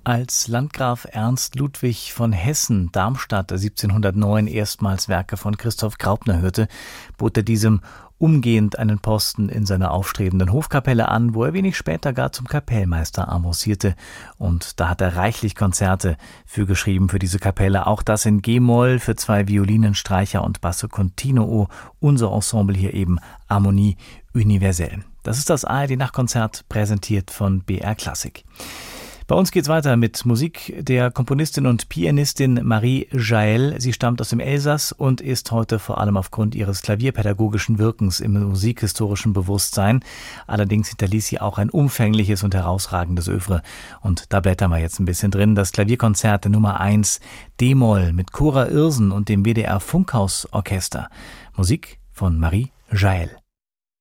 Als Landgraf Ernst Ludwig von Hessen-Darmstadt 1709 erstmals Werke von Christoph Graupner hörte, bot er diesem umgehend einen Posten in seiner aufstrebenden Hofkapelle an, wo er wenig später gar zum Kapellmeister avancierte. Und da hat er reichlich Konzerte für geschrieben für diese Kapelle. Auch das in G-Moll für 2 Violinen, Streicher und Basso Continuo. Unser Ensemble hier eben Harmonie Universelle. Das ist das ARD-Nachtkonzert, präsentiert von BR Klassik. Bei uns geht's weiter mit Musik der Komponistin und Pianistin Marie Jaël. Sie stammt aus dem Elsass und ist heute vor allem aufgrund ihres klavierpädagogischen Wirkens im musikhistorischen Bewusstsein. Allerdings hinterließ sie auch ein umfängliches und herausragendes Œuvre. Und da blättern wir jetzt ein bisschen drin. Das Klavierkonzert Nummer 1 D-Moll mit Cora Irsen und dem WDR Funkhausorchester. Musik von Marie Jaël.